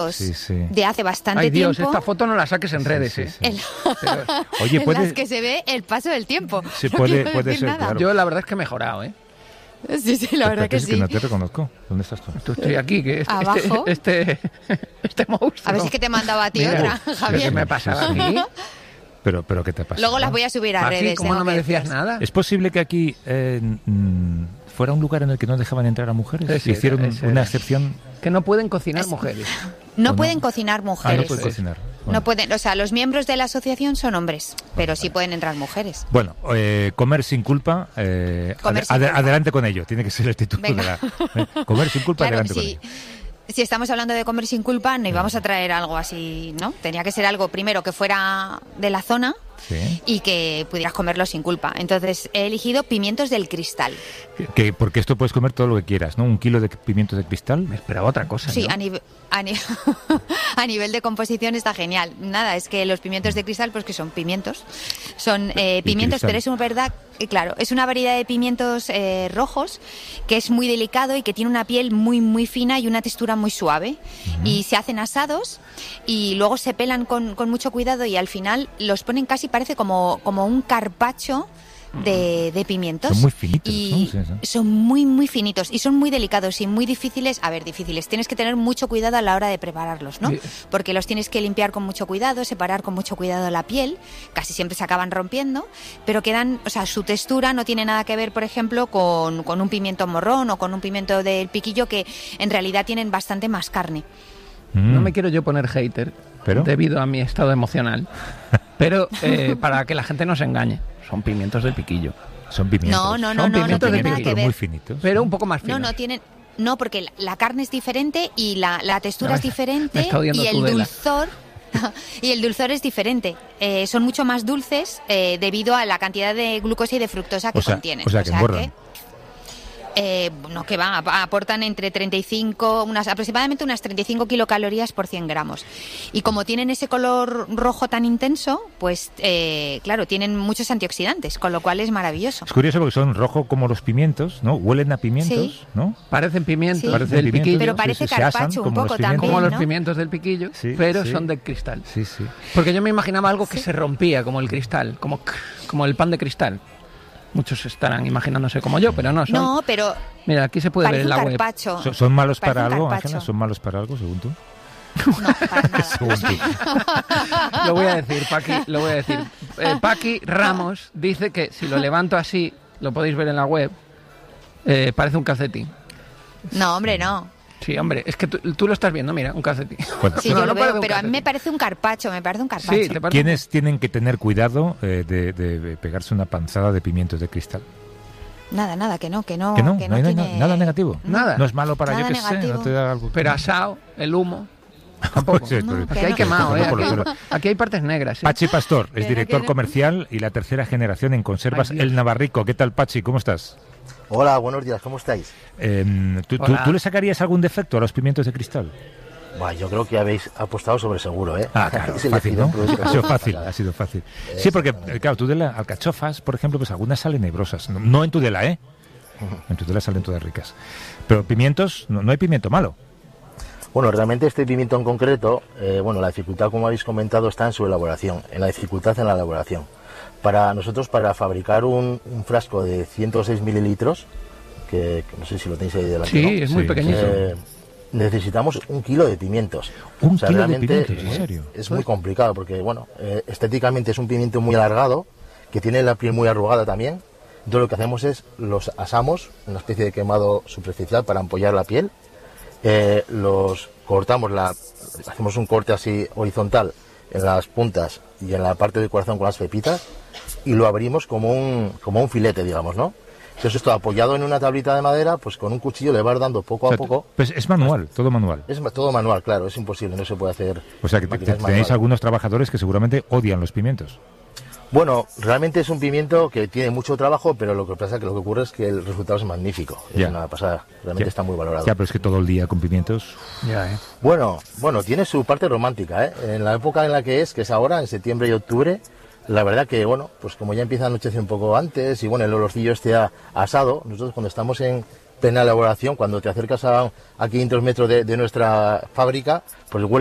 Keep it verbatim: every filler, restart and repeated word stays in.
sí, sí. de hace bastante Ay, Dios, tiempo. esta foto no la saques en redes, sí, ¿eh? sí. En, Pero, Oye, en puede- las que se ve el paso del tiempo. Sí, No puede- quiero puede decir ser, nada. claro. yo la verdad es que he mejorado, ¿eh? Sí, sí, la verdad que Es sí. que no te reconozco. ¿Dónde estás tú? Tú estoy aquí, que este, Abajo. este, este, este monstruo. A ver si es que te mandaba a ti Mira, otra, ¿pero Javier. ¿Qué me pasaba aquí? Pero, pero ¿qué te pasa? Luego las voy a subir a Aquí, redes. ¿cómo tengo no me que decías deciros. nada? ¿Es posible que aquí eh, mm, fuera un lugar en el que no dejaban entrar a mujeres? Ese Hicieron era, ese una era. excepción. Que no pueden cocinar Es- mujeres. No ¿O no? pueden cocinar Ah, mujeres. no puede cocinar. Bueno. No pueden, o sea, los miembros de la asociación son hombres, pero sí pueden entrar mujeres. Bueno, eh, comer sin culpa. eh, Comer ade- sin ade- culpa. Adelante con ello. Tiene que ser el título de Venga. la. eh, comer sin culpa, Claro, adelante con si, ello. si estamos hablando de comer sin culpa, no íbamos a traer algo así, ¿no? Tenía que ser algo primero que fuera de la zona Sí. y que pudieras comerlo sin culpa. Entonces he elegido pimientos del Cristal. Que, porque esto puedes comer todo lo que quieras, ¿no? Un kilo de pimientos de cristal. Me esperaba otra cosa, Sí, ¿no? a, nive- a, ni- a nivel de composición está genial. Nada, es que los pimientos de cristal, pues que son pimientos. Son eh, Y pimientos, cristal. pero es una verdad, eh, claro, es una variedad de pimientos eh, rojos que es muy delicado y que tiene una piel muy, muy fina y una textura muy suave. Y se hacen asados y luego se pelan con, con mucho cuidado y al final los ponen casi, parece como, como un carpaccio de, de pimientos. Son muy finitos, Y ¿no? Sí, sí. son muy, muy finitos y son muy delicados y muy difíciles. A ver, difíciles. Tienes que tener mucho cuidado a la hora de prepararlos, ¿no? Sí. Porque los tienes que limpiar con mucho cuidado, separar con mucho cuidado la piel. Casi siempre se acaban rompiendo, pero quedan, o sea, su textura no tiene nada que ver, por ejemplo, con, con un pimiento morrón o con un pimiento del piquillo que en realidad tienen bastante más carne. Mm. No me quiero yo poner hater ¿Pero? debido a mi estado emocional, pero eh, para que la gente no se engañe, son pimientos del piquillo, Son pimientos. No, no, no, Son no, no pimientos tiene de nada piquillo, que pero muy ver. finitos. pero un poco más finos. No, no tienen. No, porque la, la carne es diferente y la, la textura Ay, es diferente me está odiando y el Tudela. dulzor y el dulzor es diferente. Eh, son mucho más dulces eh, debido a la cantidad de glucosa y de fructosa que O sea- contienen. o sea, que engordan. eh, no, que va, ap- aportan entre treinta y cinco, unas, aproximadamente unas treinta y cinco kilocalorías por cien gramos. Y como tienen ese color rojo tan intenso, pues eh, claro, tienen muchos antioxidantes, con lo cual es maravilloso. Es curioso porque son rojo como los pimientos, ¿no? Huelen a pimientos, Sí. ¿no? Parecen pimientos Sí. Parecen del pimientos, piquillo, Pero sí, parece sí, se asan carpaccio un como los poco pimientos. también, como los ¿no? pimientos del piquillo, Sí, pero sí. son de cristal. Sí, sí. Porque yo me imaginaba algo que Sí. se rompía, como el cristal, como, como el pan de cristal. Muchos estarán imaginándose como yo, pero no son. No, pero Mira, aquí se puede ver parece en un la web. carpacho. ¿Son, son malos Parece para un algo, carpaccio. Ángela? ¿Son malos para algo, según tú? No, para nada. Según tú. Lo voy a decir, Paqui, lo voy a decir. Eh, Paqui Ramos dice que si lo levanto así, lo podéis ver en la web, eh, parece un calcetín. No, hombre, no. Sí, hombre, es que tú, tú lo estás viendo, mira, un calcetín. Bueno, Sí, No, yo no lo parece veo, un pero a mí calcetín. me parece un carpacho, me parece un carpacho. Sí, te parece. ¿quiénes tienen que tener cuidado eh, de, de pegarse una panzada de pimientos de cristal? Nada, nada, que no, que no. ¿Que no? que ¿No hay tiene- na- nada negativo? Nada. ¿No es malo para Nada yo que sé? negativo. ¿No te da algo? Pero asado, el humo, tampoco. Sí, No, pero- que Aquí hay no. quemado, ¿eh? Por lo- Aquí, por lo- aquí hay partes negras. ¿eh? Pachi Pastor es Pero director que no. comercial y la tercera generación en conservas Ay, Dios. El Navarrico. ¿Qué tal, Pachi? ¿Cómo estás? Hola, buenos días, ¿cómo estáis? Eh, ¿tú, tú- Hola. tú le sacarías algún defecto a los pimientos de cristal? Buah, yo creo que habéis apostado sobre seguro, ¿eh? Ah, claro, Habéis fácil, elegido ¿no? un producto Ha sido que- fácil, ha sido fácil. Sí, porque, eh, claro, Tudela, alcachofas, por ejemplo, pues algunas salen nebrosas. No, no en Tudela, ¿eh? En Tudela salen todas ricas. Pero pimientos, no, no hay pimiento malo. Bueno, realmente este pimiento en concreto, eh, bueno, la dificultad, como habéis comentado, está en su elaboración, en la dificultad en la elaboración. Para nosotros, para fabricar un, un frasco de ciento seis mililitros, que, que no sé si lo tenéis ahí delante, Sí, ¿no? es muy Sí, pequeñito. Eh, necesitamos un kilo de pimientos. Un kilo de realmente pimientos, ¿en es- serio? Es muy complicado porque, bueno, eh, estéticamente es un pimiento muy alargado, que tiene la piel muy arrugada también. Entonces lo que hacemos es los asamos, una especie de quemado superficial para ampollar la piel. Eh, los cortamos, la, hacemos un corte así horizontal en las puntas y en la parte del corazón con las pepitas y lo abrimos como un, como un filete, digamos, ¿no? Entonces esto apoyado en una tablita de madera, pues con un cuchillo le vas dando poco O sea, a poco. Pues es manual, todo manual. Es ma- todo manual, claro, es imposible, no se puede hacer. O sea, que te- máquinas te- tenéis manuales. algunos trabajadores que seguramente odian los pimientos. Bueno, realmente es un pimiento que tiene mucho trabajo, pero lo que pasa que lo que ocurre es que el resultado es magnífico. Ya. Es una pasada, realmente Ya. está muy valorado. Ya, pero es que todo el día con pimientos... Ya, ¿eh? Bueno, bueno, tiene su parte romántica, ¿eh? En la época en la que es, que es ahora, en septiembre y octubre, la verdad que, bueno, pues como ya empieza a anochecer un poco antes y bueno, el olorcillo este a- asado, nosotros cuando estamos en, plena elaboración. Cuando te acercas a, a quinientos metros de, de nuestra fábrica, pues huele